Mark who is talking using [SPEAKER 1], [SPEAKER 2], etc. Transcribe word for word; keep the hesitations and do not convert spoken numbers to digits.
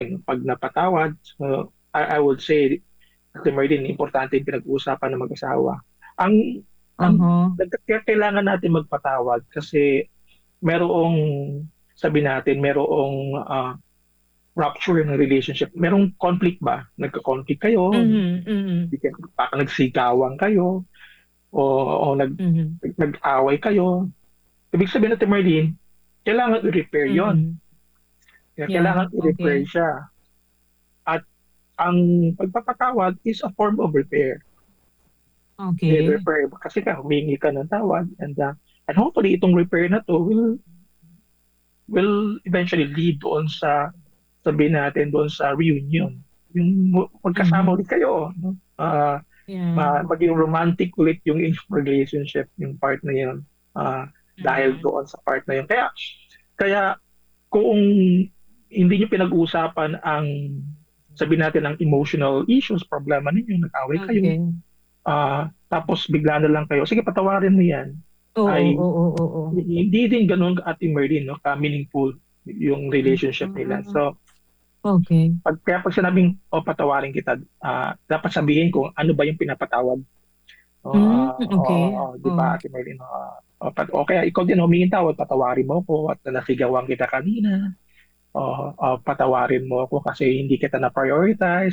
[SPEAKER 1] 'pag napatawad, so I I would say, Ate Merlin, importante yung pinag-uusapan ng mag-asawa. Ang ang
[SPEAKER 2] Uh-huh.
[SPEAKER 1] nagka kaya kailangan natin magpatawad kasi mayroong sabihin natin mayroong, ah, rupture ng relationship, merong conflict ba, nagka-conflict kayo,
[SPEAKER 2] Mhm, mhm.
[SPEAKER 1] di kayo baka nagsigawan kayo o o nag
[SPEAKER 2] Mhm.
[SPEAKER 1] nag-away kayo. Ibig sabihin, Ate Merlin, kailangan i-repair yun.
[SPEAKER 2] Mm.
[SPEAKER 1] Kaya
[SPEAKER 2] Yeah,
[SPEAKER 1] kailangan i-repair
[SPEAKER 2] okey.
[SPEAKER 1] siya. At ang pagpapatawad is a form of repair.
[SPEAKER 2] Okey.
[SPEAKER 1] I-repair kasi ka humingi ka ng tawad and, ah, and hopefully itong repair na 'to will will eventually lead doon sa sabihin natin doon sa reunion. Yung mu magkasama
[SPEAKER 2] Mhm.
[SPEAKER 1] ulit kayo 'no, ah,
[SPEAKER 2] Yeah.
[SPEAKER 1] ma maging romantic ulit yung inyong relationship, yung part na yun, ah, dahil
[SPEAKER 2] Mm.
[SPEAKER 1] doon sa part na yun. Kaya kaya kung hindi niyo pinag-uusapan ang sabihin natin ang emotional issues, problema ninyo, nag-away kayo,
[SPEAKER 2] Okey.
[SPEAKER 1] ah, tapos bigla na lang kayo, "Sige patawarin mo 'yan."
[SPEAKER 2] Oo,
[SPEAKER 1] Ay
[SPEAKER 2] oo, oo.
[SPEAKER 1] hindi din gano'n ka Ate Merlin 'no, ka-meaningful yung relationship nila.
[SPEAKER 2] Hmm.
[SPEAKER 1] So
[SPEAKER 2] Okey.
[SPEAKER 1] 'pag kaya 'pag sinabing, "O patawarin kita," ah, dapat sabihin kung ano ba yung pinapatawad.
[SPEAKER 2] Hmm,
[SPEAKER 1] Ah, oo,
[SPEAKER 2] okey.
[SPEAKER 1] oo, 'di ba
[SPEAKER 2] Oh.
[SPEAKER 1] Ate Merlin, ah, o pat o kaya ikaw din humingin tawad, "Patawarin mo ako at nasigawan kita kanina." O o patawarin mo ako kasi hindi kita na-prioritize.